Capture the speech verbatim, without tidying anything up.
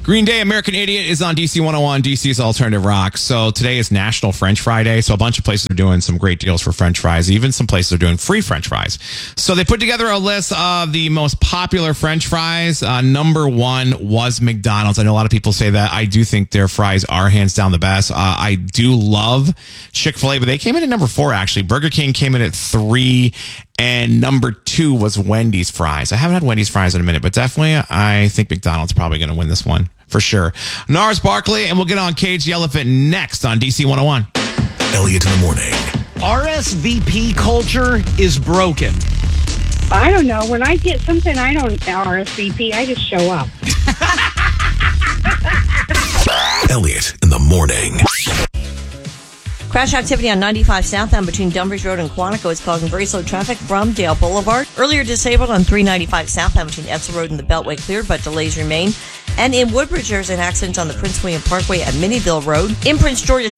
Green Day, American Idiot is on D C one oh one, D C's Alternative Rock. So today is National French Fry Day. So a bunch of places are doing some great deals for French fries. Even some places are doing free French fries. So they put together a list of the most popular French fries. Uh, number one was McDonald's. I know a lot of people say that. I do think their fries are hands down the best. Uh, I do love Chick-fil-A, but they came in at number four, actually. Burger King came in at three. And number two was Wendy's fries. I haven't had Wendy's fries in a minute, but definitely I think McDonald's probably going to win this one for sure. Nars Barkley, and we'll get on Cage the Elephant next on D C one oh one. Elliot in the morning. R S V P culture is broken. I don't know. When I get something I don't R S V P, I just show up. Elliot in the morning. Crash activity on ninety-five southbound between Dumfries Road and Quantico is causing very slow traffic from Dale Boulevard. Earlier disabled on three ninety-five southbound between Edsel Road and the Beltway cleared, but delays remain. And in Woodbridge, there's an accident on the Prince William Parkway at Minnieville Road. In Prince George,